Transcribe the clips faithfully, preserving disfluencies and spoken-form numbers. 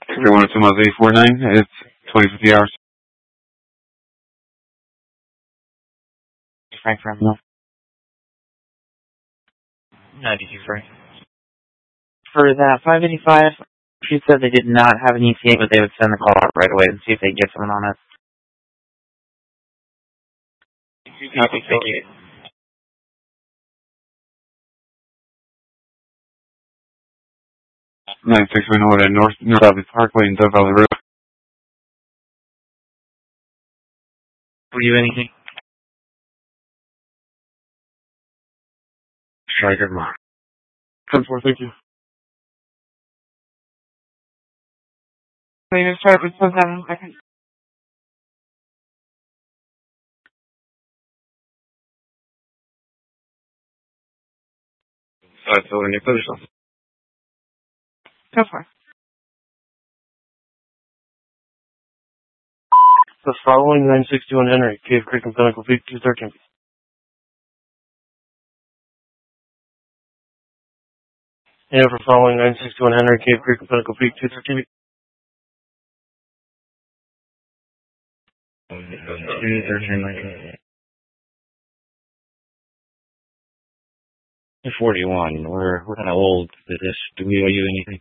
three one two miles eight four nine. It's twenty fifty hours. Frank from No. ninety-two Frank. For that five eighty-five, she said they did not have an E T A, but they would send the call out right away and see if they could get someone on it. Copy, thank you. nine six one zero at North North Valley Parkway in Dove Valley Road. Were you anything? Sorry, good morning. ten four, thank you. Later service was having a second. Sorry, so in your position. Go for it. The following nine sixty-one Henry, Cave Creek and Pinnacle Peak two thirteen. Yeah, for following nine sixty-one Henry, Cave Creek and Pinnacle Peak two thirteen. two thirteen, forty-one. We're we're kind of old for this. Do we owe you anything?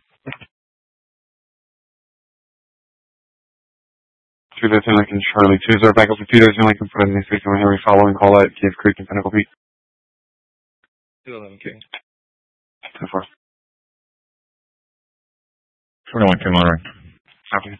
two thirteen Lincoln Charlie two zero back up for two thirteen Lincoln for the nine sixty-one Henry following call at Cave Creek and Pinnacle Peak. two eleven King. ten four. twenty-one King Monterey. Copy.